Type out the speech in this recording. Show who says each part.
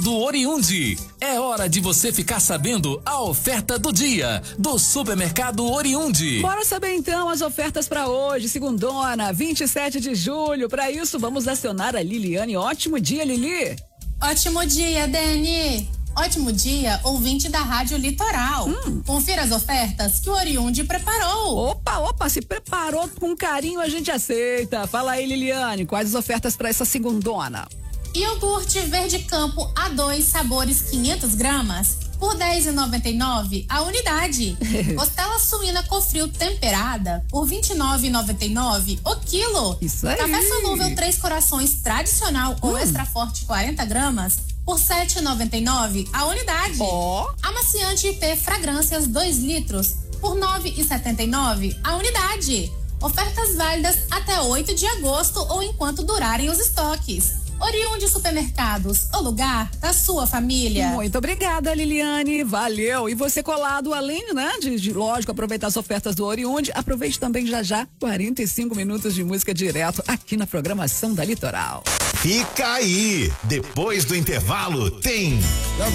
Speaker 1: do Oriundi. É hora de você ficar sabendo a oferta do dia do Supermercado Oriundi.
Speaker 2: Bora saber então as ofertas para hoje, segundona, 27 de julho. Para isso, vamos acionar a Liliane. Ótimo dia, Lili.
Speaker 3: Ótimo dia, Dani. Ótimo dia, ouvinte da Rádio Litoral. Confira as ofertas que o Oriundi preparou.
Speaker 2: Opa, se preparou com carinho, a gente aceita. Fala aí, Liliane, quais as ofertas para essa segundona?
Speaker 3: Iogurte Verde Campo A2, sabores 500 gramas, por R$10,99 a unidade. Costela suína Cofrio temperada, por R$29,99 o quilo.
Speaker 2: Isso aí.
Speaker 3: Café solúvel 3 corações tradicional ou extra forte 40 gramas, por R$7,99 a unidade. Amaciante IP Fragrâncias 2 litros, por R$9,79 a unidade. Ofertas válidas até 8 de agosto ou enquanto durarem os estoques. Oriundi Supermercados, o lugar da sua família.
Speaker 2: Muito obrigada, Liliane, valeu. E você colado, além, né, de lógico, aproveitar as ofertas do Oriundi, aproveite também já 45 minutos de música direto aqui na programação da Litoral.
Speaker 4: Fica aí, depois do intervalo tem